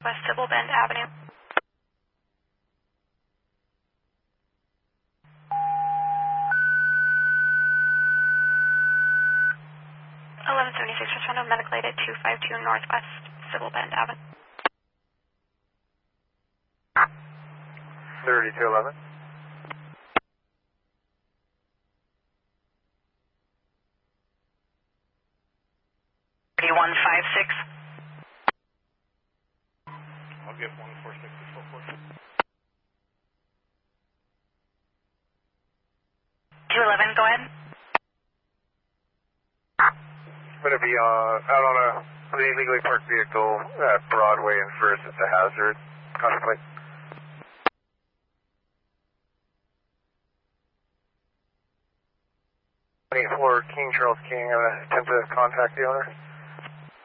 West Sybil Bend Avenue. 1176, respond to medical aid at 252 Northwest Sybil Bend Avenue. 3211. 3156. I'll get 146 211, go ahead. I'm going to be out on a illegally parked vehicle at Broadway and First. It's a hazard. Contemplate. 24 King Charles King. I'm going to attempt to contact the owner.